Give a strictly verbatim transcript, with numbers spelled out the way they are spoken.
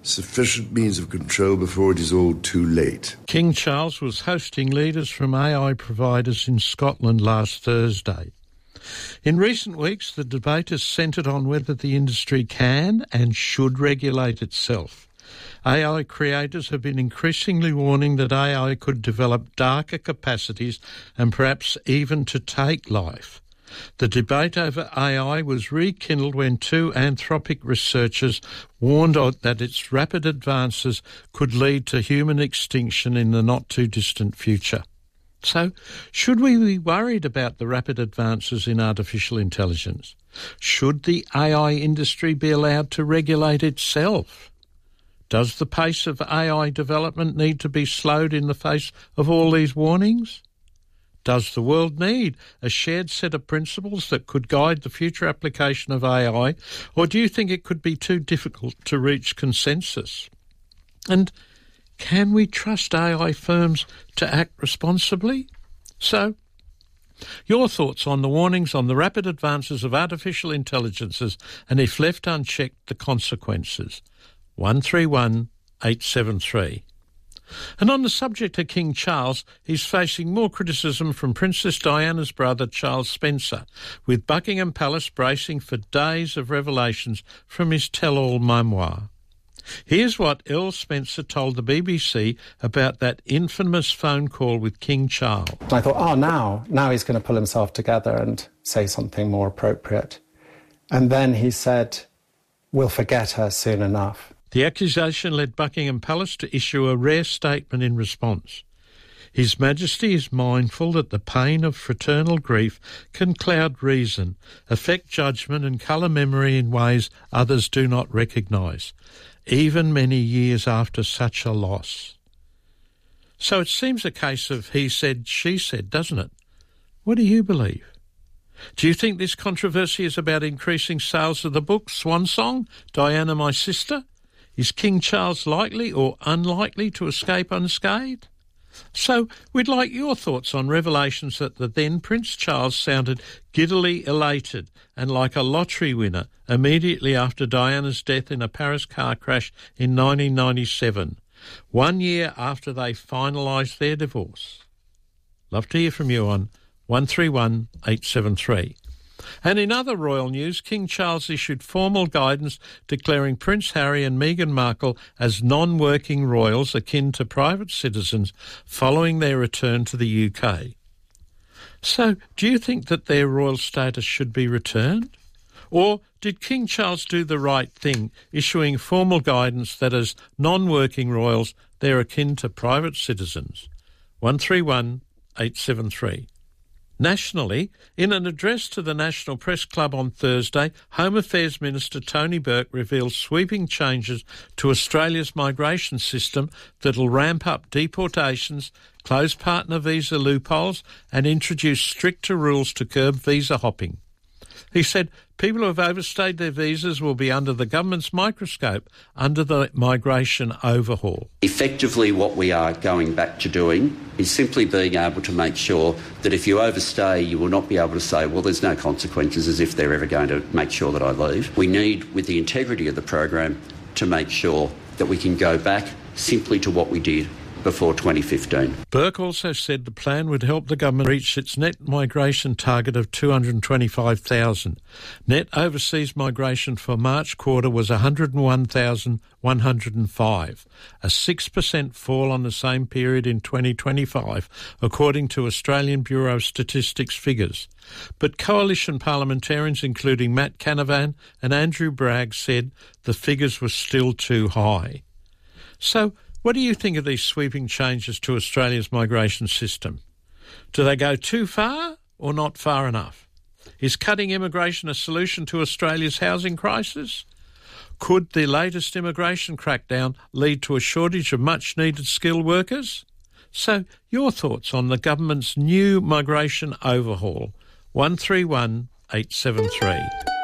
sufficient means of control before it is all too late. King Charles was hosting leaders from A I providers in Scotland last Thursday. In recent weeks, the debate has centred on whether the industry can and should regulate itself. A I creators have been increasingly warning that A I could develop darker capacities and perhaps even to take life. The debate over A I was rekindled when two Anthropic researchers warned that its rapid advances could lead to human extinction in the not-too-distant future. So, should we be worried about the rapid advances in artificial intelligence? Should the A I industry be allowed to regulate itself? Does the pace of A I development need to be slowed in the face of all these warnings? Does the world need a shared set of principles that could guide the future application of A I, or do you think it could be too difficult to reach consensus? And can we trust A I firms to act responsibly? So, your thoughts on the warnings on the rapid advances of artificial intelligences and, if left unchecked, the consequences. one three one eight seven three. And on the subject of King Charles, he's facing more criticism from Princess Diana's brother Charles Spencer, with Buckingham Palace bracing for days of revelations from his tell-all memoir. Here's what Earl Spencer told the B B C about that infamous phone call with King Charles. I thought, oh, now, now he's going to pull himself together and say something more appropriate. And then he said, we'll forget her soon enough. The accusation led Buckingham Palace to issue a rare statement in response. His Majesty is mindful that the pain of fraternal grief can cloud reason, affect judgment and colour memory in ways others do not recognise, even many years after such a loss. So it seems a case of he said, she said, doesn't it? What do you believe? Do you think this controversy is about increasing sales of the book Swan Song, Diana My Sister? Is King Charles likely or unlikely to escape unscathed? So we'd like your thoughts on revelations that the then Prince Charles sounded giddily elated and like a lottery winner immediately after Diana's death in a Paris car crash in nineteen ninety-seven, one year after they finalised their divorce. Love to hear from you on one three one eight seven three. And in other royal news, King Charles issued formal guidance declaring Prince Harry and Meghan Markle as non-working royals akin to private citizens following their return to the U K. So, do you think that their royal status should be returned? Or did King Charles do the right thing, issuing formal guidance that as non-working royals, they're akin to private citizens? one three one eight seven three. Nationally, in an address to the National Press Club on Thursday, Home Affairs Minister Tony Burke revealed sweeping changes to Australia's migration system that'll ramp up deportations, close partner visa loopholes and introduce stricter rules to curb visa hopping. He said people who have overstayed their visas will be under the government's microscope under the migration overhaul. Effectively, what we are going back to doing is simply being able to make sure that if you overstay, you will not be able to say, well, there's no consequences, as if they're ever going to make sure that I leave. We need, with the integrity of the program, to make sure that we can go back simply to what we did before twenty fifteen. Burke also said the plan would help the government reach its net migration target of two hundred twenty-five thousand. Net overseas migration for March quarter was one hundred one thousand one hundred five, a six percent fall on the same period in twenty twenty-five, according to Australian Bureau of Statistics figures. But coalition parliamentarians, including Matt Canavan and Andrew Bragg, said the figures were still too high. So, what do you think of these sweeping changes to Australia's migration system? Do they go too far or not far enough? Is cutting immigration a solution to Australia's housing crisis? Could the latest immigration crackdown lead to a shortage of much-needed skilled workers? So, your thoughts on the government's new migration overhaul? one three one eight seven three.